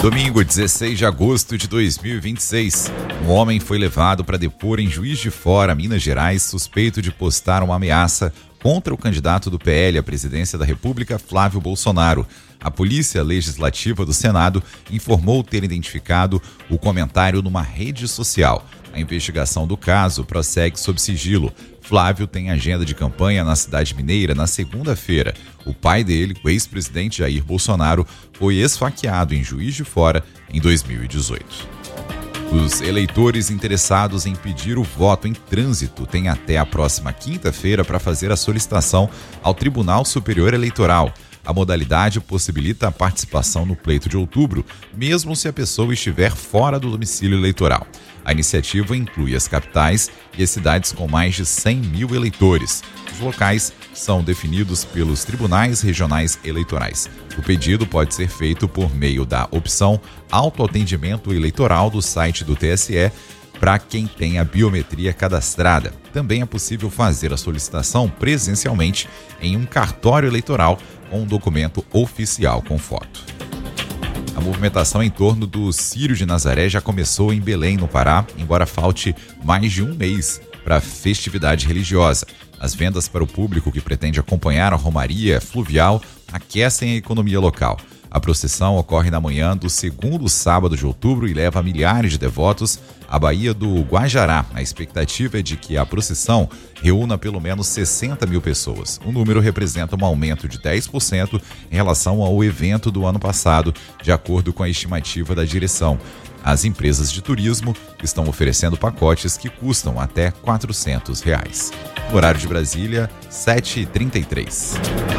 Domingo, 16 de agosto de 2026. Um homem foi levado para depor em Juiz de Fora, Minas Gerais, suspeito de postar uma ameaça contra o candidato do PL à presidência da República, Flávio Bolsonaro. A Polícia Legislativa do Senado informou ter identificado o comentário numa rede social. A investigação do caso prossegue sob sigilo. Flávio tem agenda de campanha na cidade mineira na segunda-feira. O pai dele, o ex-presidente Jair Bolsonaro, foi esfaqueado em Juiz de Fora em 2018. Os eleitores interessados em pedir o voto em trânsito têm até a próxima quinta-feira para fazer a solicitação ao Tribunal Superior Eleitoral. A modalidade possibilita a participação no pleito de outubro, mesmo se a pessoa estiver fora do domicílio eleitoral. A iniciativa inclui as capitais e as cidades com mais de 100 mil eleitores. Os locais são definidos pelos tribunais regionais eleitorais. O pedido pode ser feito por meio da opção Autoatendimento Eleitoral do site do TSE, para quem tem a biometria cadastrada. Também é possível fazer a solicitação presencialmente em um cartório eleitoral com um documento oficial com foto. A movimentação em torno do Círio de Nazaré já começou em Belém, no Pará, embora falte mais de um mês para a festividade religiosa. As vendas para o público que pretende acompanhar a romaria fluvial aquecem a economia local. A procissão ocorre na manhã do segundo sábado de outubro e leva milhares de devotos à Baía do Guajará. A expectativa é de que a procissão reúna pelo menos 60 mil pessoas. O número representa um aumento de 10% em relação ao evento do ano passado, de acordo com a estimativa da direção. As empresas de turismo estão oferecendo pacotes que custam até R$ 400. No horário de Brasília, 7h33.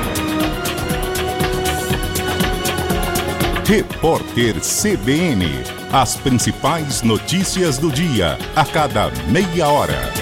Repórter CBN. As principais notícias do dia, a cada meia hora.